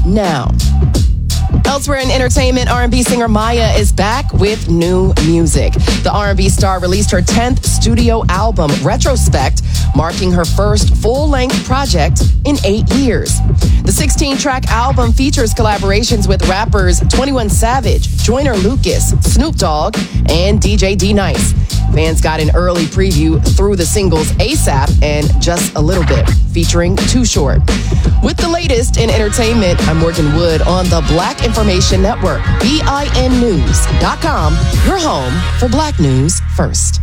now. Elsewhere in entertainment, R&B singer Maya is back with new music. The R&B star released her 10th studio album, Retrospect, marking her first full-length project in 8 years. The 16-track album features collaborations with rappers 21 Savage, Joyner Lucas, Snoop Dogg, and DJ D-Nice. Fans got an early preview through the singles ASAP and Just a Little Bit, featuring Too Short. With the latest in entertainment, I'm Morgan Wood on the Black Information Network, BINnews.com, your home for Black News First.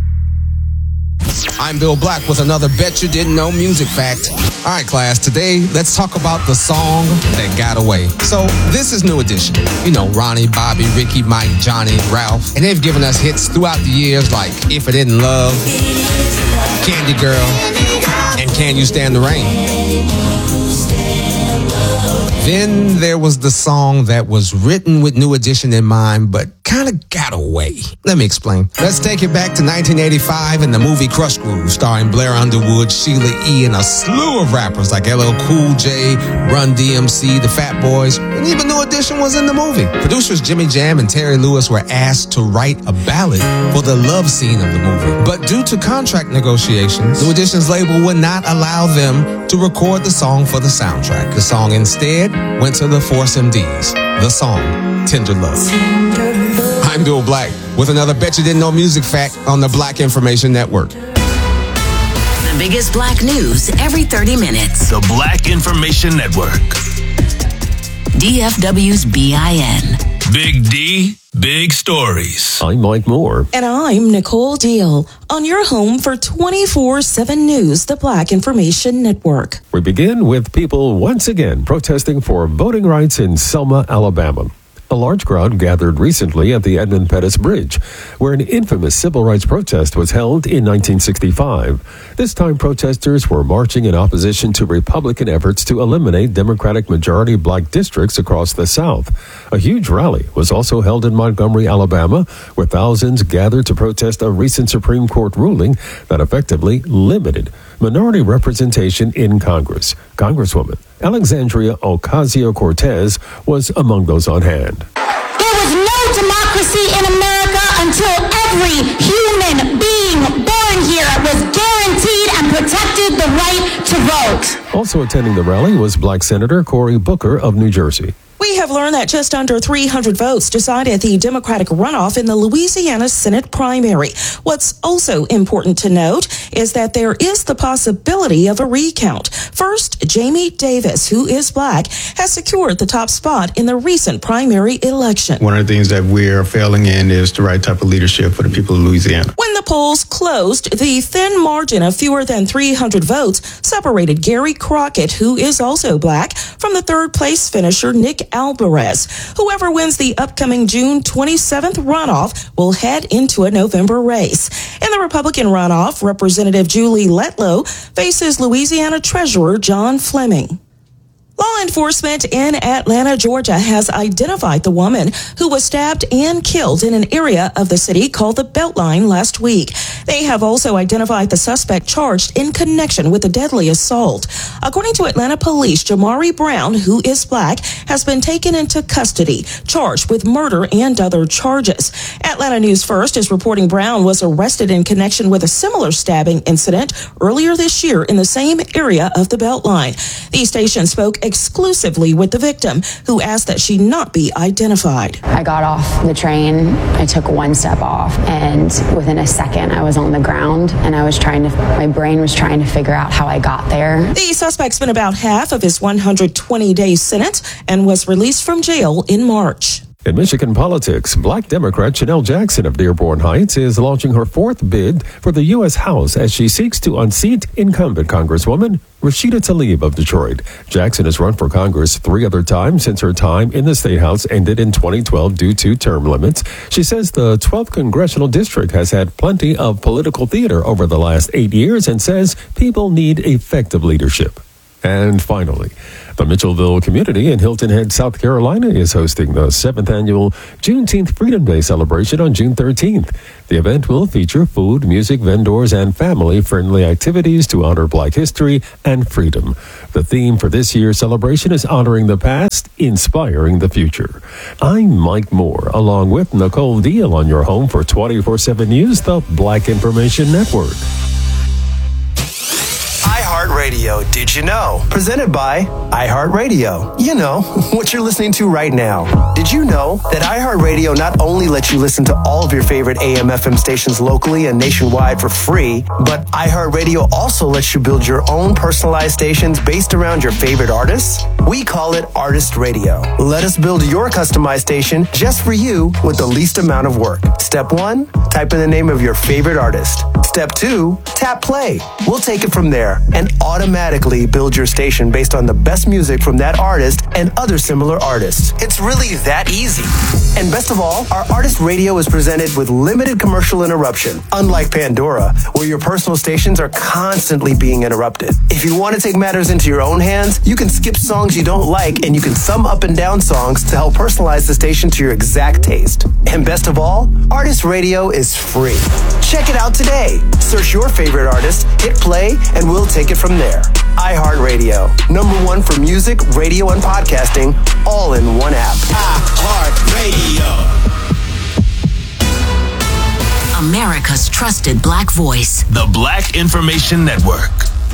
I'm Bill Black with another Bet You Didn't Know music fact. All right, class, today let's talk about the song that got away. So this is New Edition. You know, Ronnie, Bobby, Ricky, Mike, Johnny, Ralph. And they've given us hits throughout the years like If It Isn't Love, Candy Girl, and Can You Stand the Rain? Then there was the song that was written with New Edition in mind, but kind of got away. Let me explain. Let's take it back to 1985 in the movie Crush Groove, starring Blair Underwood, Sheila E., and a slew of rappers like LL Cool J, Run DMC, the Fat Boys, and even New Edition was in the movie. Producers Jimmy Jam and Terry Lewis were asked to write a ballad for the love scene of the movie. But due to contract negotiations, New Edition's label would not allow them to record the song for the soundtrack. The song instead went to the Force MDs. The song, Tender Love. I'm Bill Black with another Bet You Didn't Know music fact on the Black Information Network. The biggest black news every 30 minutes. The Black Information Network. DFW's BIN. Big D, big stories. I'm Mike Moore. And I'm Nicole Deal on your home for 24/7 News, the Black Information Network. We begin with people once again protesting for voting rights in Selma, Alabama. A large crowd gathered recently at the Edmund Pettus Bridge, where an infamous civil rights protest was held in 1965. This time, protesters were marching in opposition to Republican efforts to eliminate Democratic majority black districts across the South. A huge rally was also held in Montgomery, Alabama, where thousands gathered to protest a recent Supreme Court ruling that effectively limited minority representation in Congress. Congresswoman Alexandria Ocasio-Cortez was among those on hand. There was no democracy in America until every human being born here was guaranteed and protected the right to vote. Also attending the rally was Black Senator Cory Booker of New Jersey. We have learned that just under 300 votes decided the Democratic runoff in the Louisiana Senate primary. What's also important to note is that there is the possibility of a recount. First, Jamie Davis, who is black, has secured the top spot in the recent primary election. One of the things that we're failing in is the right type of leadership for the people of Louisiana. When the polls closed, the thin margin of fewer than 300 votes separated Gary Crockett, who is also black, from the third place finisher Nick Alvarez. Whoever wins the upcoming June 27th runoff will head into a November race. In the Republican runoff, Representative Julie Letlow faces Louisiana Treasurer John Fleming. Law enforcement in Atlanta, Georgia has identified the woman who was stabbed and killed in an area of the city called the Beltline last week. They have also identified the suspect charged in connection with the deadly assault. According to Atlanta police, Jamari Brown, who is black, has been taken into custody, charged with murder and other charges. Atlanta News First is reporting Brown was arrested in connection with a similar stabbing incident earlier this year in the same area of the Beltline. The station spoke exclusively with the victim, who asked that she not be identified. I got off the train, I took one step off, and within a second I was on the ground, and my brain was trying to figure out how I got there. The suspect spent about half of his 120-day sentence and was released from jail in March. In Michigan politics, Black Democrat Chanel Jackson of Dearborn Heights is launching her fourth bid for the U.S. House as she seeks to unseat incumbent Congresswoman Rashida Tlaib of Detroit. Jackson has run for Congress 3 other times since her time in the State House ended in 2012 due to term limits. She says the 12th Congressional District has had plenty of political theater over the last 8 years and says people need effective leadership. And finally, the Mitchellville community in Hilton Head, South Carolina is hosting the 7th annual Juneteenth Freedom Day celebration on June 13th. The event will feature food, music, vendors, and family-friendly activities to honor Black history and freedom. The theme for this year's celebration is honoring the past, inspiring the future. I'm Mike Moore, along with Nicole Deal on your home for 24/7 News, the Black Information Network. iHeartRadio, did you know? Presented by iHeartRadio. You know, what you're listening to right now. Did you know that iHeartRadio not only lets you listen to all of your favorite AM/FM stations locally and nationwide for free, but iHeartRadio also lets you build your own personalized stations based around your favorite artists? We call it Artist Radio. Let us build your customized station just for you with the least amount of work. Step 1, type in the name of your favorite artist. Step 2, tap play. We'll take it from there and automatically build your station based on the best music from that artist and other similar artists. It's really that easy. And best of all, our Artist Radio is presented with limited commercial interruption, unlike Pandora, where your personal stations are constantly being interrupted. If you want to take matters into your own hands, you can skip songs you don't like and you can thumb up and down songs to help personalize the station to your exact taste. And best of all, Artist Radio is free. Check it out today. Search your favorite artist, hit play, and we'll take it from there. iHeartRadio, #1 for music, radio, and podcasting, all in one app. iHeartRadio. America's trusted Black voice. The Black Information Network.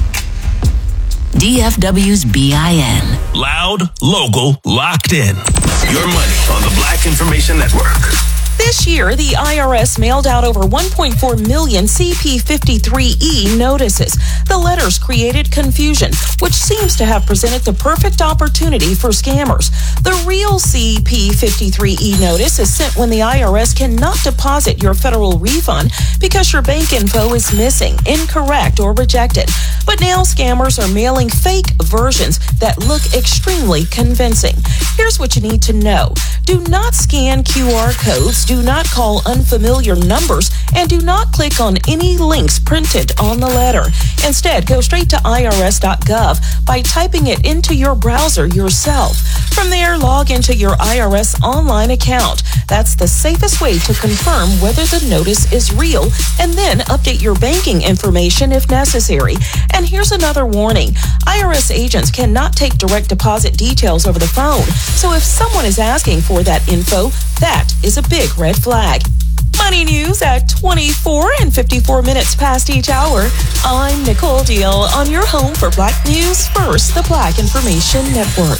DFW's BIN. Loud, local, locked in. Your money on the Black Information Network. This year, the IRS mailed out over 1.4 million CP53E notices. The letters created confusion, which seems to have presented the perfect opportunity for scammers. The real CP53E notice is sent when the IRS cannot deposit your federal refund because your bank info is missing, incorrect, or rejected. But now scammers are mailing fake versions that look extremely convincing. Here's what you need to know. Do not scan QR codes, do not call unfamiliar numbers, and do not click on any links printed on the letter. Instead, go straight to irs.gov by typing it into your browser yourself. From there, log into your IRS online account. That's the safest way to confirm whether the notice is real, and then update your banking information if necessary. And here's another warning. IRS agents cannot take direct deposit details over the phone. So if someone is asking for that info, that is a big red flag. Money news at 24 and 54 minutes past each hour. I'm Nicole Deal on your home for Black News First, the Black Information Network.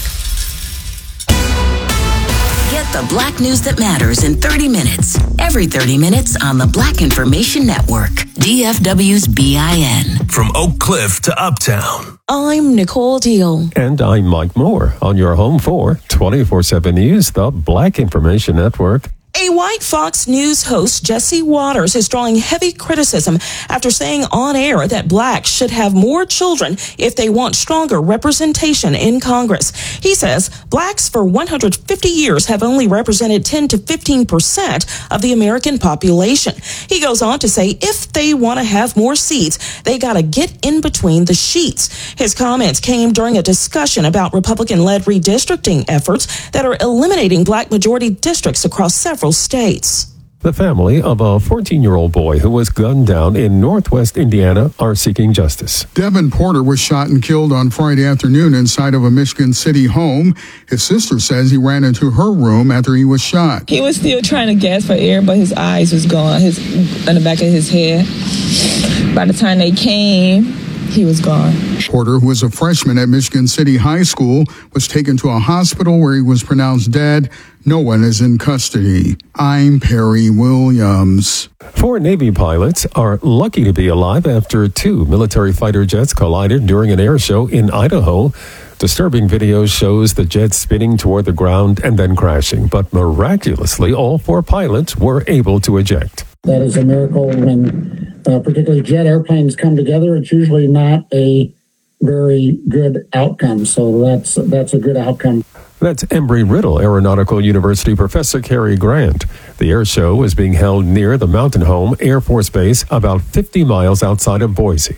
Get the Black news that matters in 30 minutes. Every 30 minutes on the Black Information Network. DFW's BIN. From Oak Cliff to Uptown. I'm Nicole Deal. And I'm Mike Moore on your home for 24/7 News, the Black Information Network. A white Fox News host, Jesse Waters, is drawing heavy criticism after saying on air that blacks should have more children if they want stronger representation in Congress. He says blacks for 150 years have only represented 10 to 15% of the American population. He goes on to say if they want to have more seats, they got to get in between the sheets. His comments came during a discussion about Republican-led redistricting efforts that are eliminating black majority districts across several states. The family of a 14-year-old boy who was gunned down in northwest Indiana are seeking justice. Devin Porter was shot and killed on Friday afternoon inside of a Michigan City home. His sister says he ran into her room after he was shot. He was still trying to gasp for air, but his eyes was gone, in the back of his head. By the time they came, he was gone. Porter, who was a freshman at Michigan City High School, was taken to a hospital where he was pronounced dead. No one is in custody. I'm Perry Williams. 4 Navy pilots are lucky to be alive after 2 military fighter jets collided during an air show in Idaho. Disturbing video shows the jets spinning toward the ground and then crashing, but miraculously, all 4 pilots were able to eject. That is a miracle when particularly jet airplanes come together. It's usually not a very good outcome, so that's a good outcome. That's Embry-Riddle Aeronautical University professor Cary Grant. The air show was being held near the Mountain Home Air Force Base about 50 miles outside of Boise.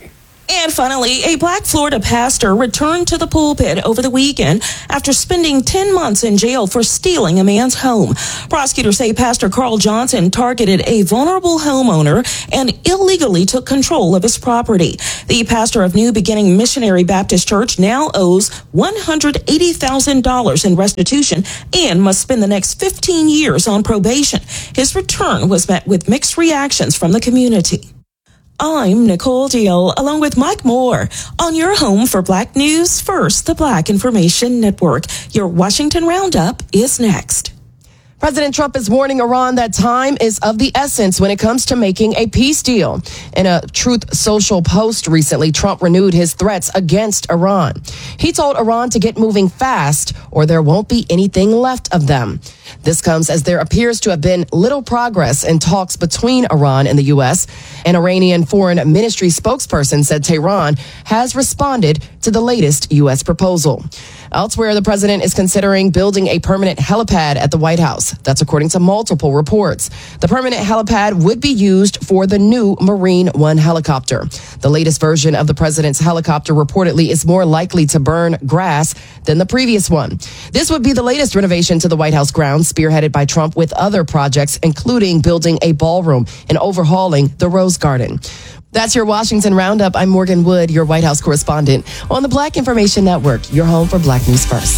And finally, a Black Florida pastor returned to the pulpit over the weekend after spending 10 months in jail for stealing a man's home. Prosecutors say Pastor Carl Johnson targeted a vulnerable homeowner and illegally took control of his property. The pastor of New Beginning Missionary Baptist Church now owes $180,000 in restitution and must spend the next 15 years on probation. His return was met with mixed reactions from the community. I'm Nicole Deal, along with Mike Moore, on your home for Black News First, the Black Information Network. Your Washington Roundup is next. President Trump is warning Iran that time is of the essence when it comes to making a peace deal. In a Truth Social post recently, Trump renewed his threats against Iran. He told Iran to get moving fast or there won't be anything left of them. This comes as there appears to have been little progress in talks between Iran and the U.S. An Iranian Foreign Ministry spokesperson said Tehran has responded to the latest U.S. proposal. Elsewhere, the president is considering building a permanent helipad at the White House. That's according to multiple reports. The permanent helipad would be used for the new Marine One helicopter. The latest version of the president's helicopter reportedly is more likely to burn grass than the previous one. This would be the latest renovation to the White House grounds, spearheaded by Trump with other projects, including building a ballroom and overhauling the Rose Garden. That's your Washington Roundup. I'm Morgan Wood, your White House correspondent on the Black Information Network, your home for Black News First.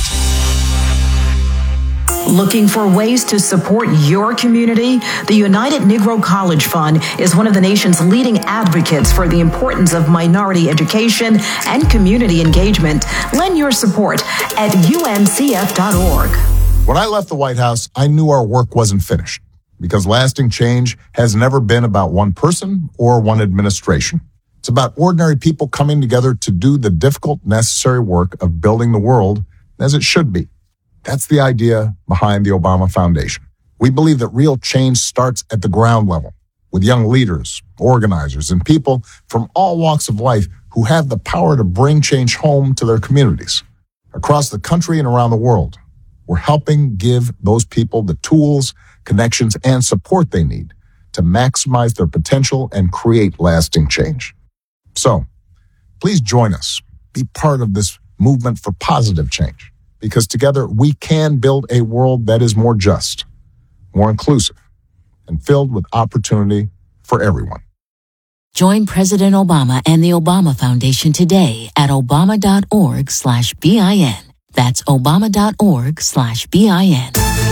Looking for ways to support your community? The United Negro College Fund is one of the nation's leading advocates for the importance of minority education and community engagement. Lend your support at uncf.org. When I left the White House, I knew our work wasn't finished, because lasting change has never been about one person or one administration. It's about ordinary people coming together to do the difficult, necessary work of building the world as it should be. That's the idea behind the Obama Foundation. We believe that real change starts at the ground level, with young leaders, organizers, and people from all walks of life who have the power to bring change home to their communities. Across the country and around the world, we're helping give those people the tools, connections, and support they need to maximize their potential and create lasting change. So, please join us. Be part of this movement for positive change, because together we can build a world that is more just, more inclusive, and filled with opportunity for everyone. Join President Obama and the Obama Foundation today at obama.org/BIN. That's obama.org/BIN.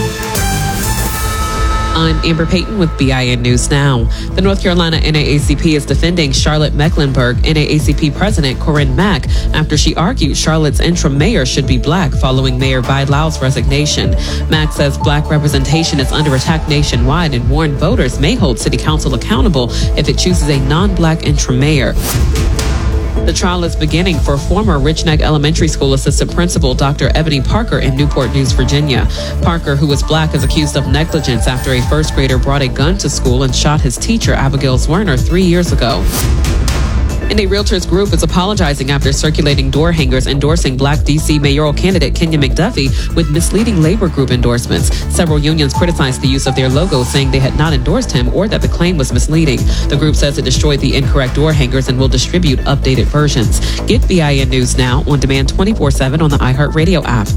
I'm Amber Payton with BIN News Now. The North Carolina NAACP is defending Charlotte Mecklenburg NAACP President Corinne Mack after she argued Charlotte's interim mayor should be black following Mayor Bidlau's resignation. Mack says black representation is under attack nationwide and warned voters may hold city council accountable if it chooses a non-black interim mayor. The trial is beginning for former Rich Neck Elementary School assistant principal Dr. Ebony Parker in Newport News, Virginia. Parker, who was black, is accused of negligence after a first grader brought a gun to school and shot his teacher, Abigail Zwerner, 3 years ago. And a realtors group is apologizing after circulating door hangers endorsing black D.C. mayoral candidate Kenya McDuffie with misleading labor group endorsements. Several unions criticized the use of their logo, saying they had not endorsed him or that the claim was misleading. The group says it destroyed the incorrect door hangers and will distribute updated versions. Get BIN News Now on demand 24/7 on the iHeartRadio app.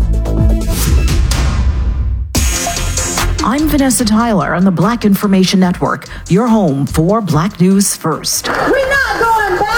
I'm Vanessa Tyler on the Black Information Network, your home for Black News First. We're not going back!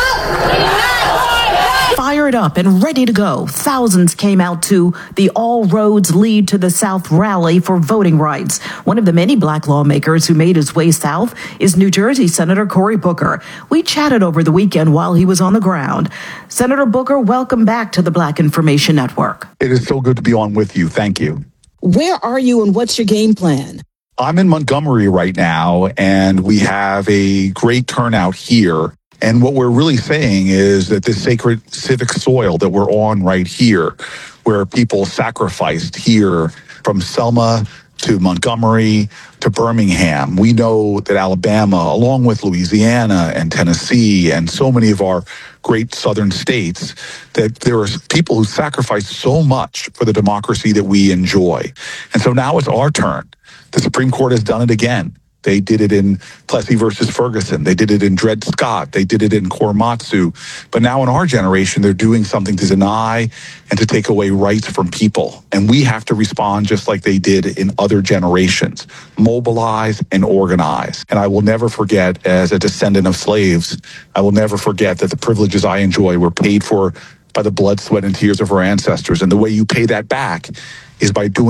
Fired up and ready to go, thousands came out to the All Roads Lead to the South rally for voting rights. One of the many black lawmakers who made his way south is New Jersey Senator Cory Booker. We chatted over the weekend while he was on the ground. Senator Booker, welcome back to the Black Information Network. It is so good to be on with you. Thank you. Where are you and what's your game plan? I'm in Montgomery right now, and we have a great turnout here. And what we're really saying is that this sacred civic soil that we're on right here, where people sacrificed here from Selma to Montgomery to Birmingham, we know that Alabama, along with Louisiana and Tennessee and so many of our great southern states, that there are people who sacrificed so much for the democracy that we enjoy. And so now it's our turn. The Supreme Court has done it again. They did it in Plessy versus Ferguson. They did it in Dred Scott. They did it in Korematsu. But now in our generation, they're doing something to deny and to take away rights from people. And we have to respond just like they did in other generations. Mobilize and organize. And I will never forget, as a descendant of slaves, I will never forget that the privileges I enjoy were paid for by the blood, sweat, and tears of our ancestors. And the way you pay that back is by doing